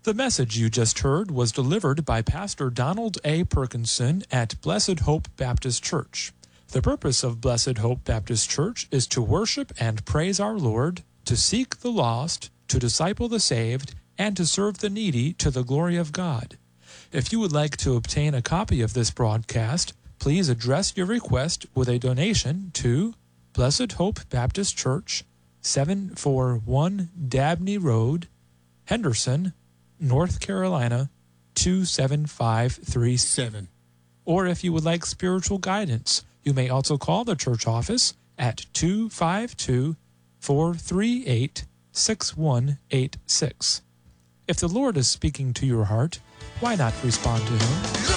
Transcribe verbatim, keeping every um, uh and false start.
The message you just heard was delivered by Pastor Donald A. Perkinson at Blessed Hope Baptist Church. The purpose of Blessed Hope Baptist Church is to worship and praise our Lord, to seek the lost, to disciple the saved, and to serve the needy to the glory of God. If you would like to obtain a copy of this broadcast, please address your request with a donation to Blessed Hope Baptist Church, seven forty-one Dabney Road, Henderson, North Carolina, two seven five three seven. Or if you would like spiritual guidance, you may also call the church office at two five two, four three eight, six one eight six. If the Lord is speaking to your heart, why not respond to Him?